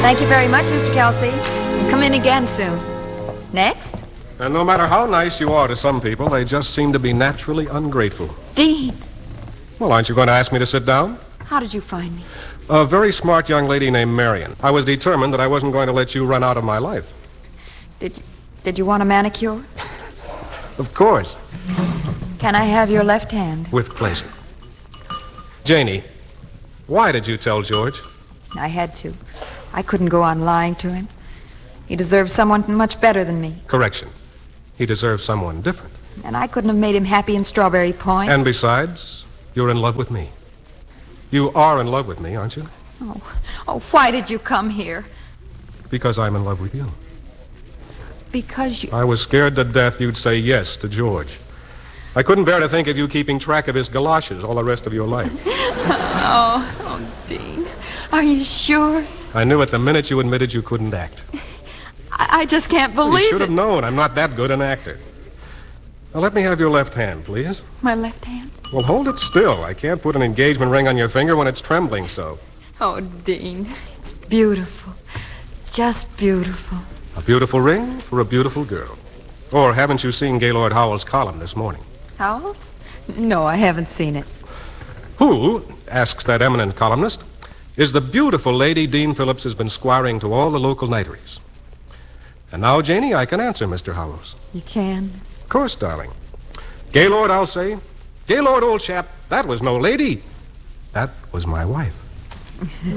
Thank you very much, Mr. Kelsey. Come in again soon. Next? And no matter how nice you are to some people, they just seem to be naturally ungrateful. Dean, Well, aren't you going to ask me to sit down? how did you find me? A very smart young lady named Marion. I was determined that I wasn't going to let you run out of my life. Did you want a manicure? Of course. Can I have your left hand? With pleasure. Janie, why did you tell George? I had to. I couldn't go on lying to him. He deserves someone much better than me. Correction. He deserves someone different. And I couldn't have made him happy in Strawberry Point. And besides, you're in love with me. You are in love with me, aren't you? Oh, why did you come here? Because I'm in love with you. Because you... I was scared to death you'd say yes to George. I couldn't bear to think of you keeping track of his galoshes all the rest of your life. Oh, Dean. Are you sure? I knew it the minute you admitted you couldn't act. I just can't believe You should it. have known. I'm not that good an actor. Now, let me have your left hand, please. My left hand? Well, hold it still. I can't put an engagement ring on your finger when it's trembling so. Oh, Dean, it's beautiful. Just beautiful. A beautiful ring for a beautiful girl. Or haven't you seen Gaylord Howell's column this morning? Howells? No, I haven't seen it. Who, asks that eminent columnist, is the beautiful lady Dean Phillips has been squiring to all the local nighteries? And now, Janie, I can answer Mr. Howells. You can? Of course, darling. Gaylord, I'll say. Gaylord, old chap, that was no lady. That was my wife.